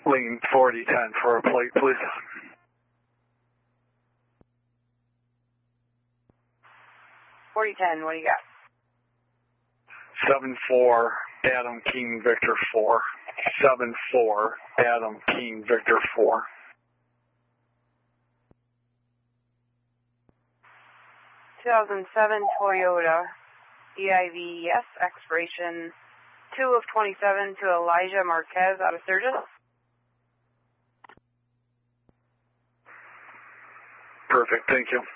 Lean 4010 for a plate, please. 4010, what do you got? 7-4, Adam King Victor 4. 7-4, Adam King Victor 4. 2007 Toyota EIVS, expiration 2 of 27 to Elijah Marquez out of Sturgis. Perfect, thank you.